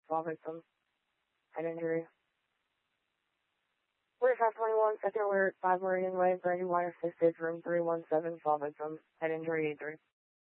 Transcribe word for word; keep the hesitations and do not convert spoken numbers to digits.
Fall victim. Head injury. We're at twenty-one, second, we're at five Meridian Way, Brady Wire, assisted, room three one seven, fall victim. Head injury, eight three.